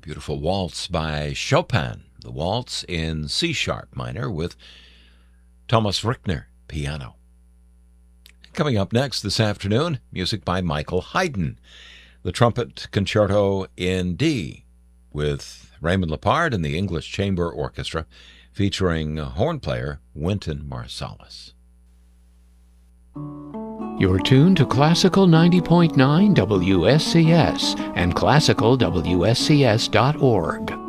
Beautiful waltz by Chopin, the waltz in C-sharp minor with Thomas Rickner, piano. Coming up next this afternoon, music by Michael Haydn, the Trumpet Concerto in D, with Raymond Lepard and the English Chamber Orchestra, featuring horn player Wynton Marsalis. You're tuned to Classical 90.9 WSCS and classicalwscs.org.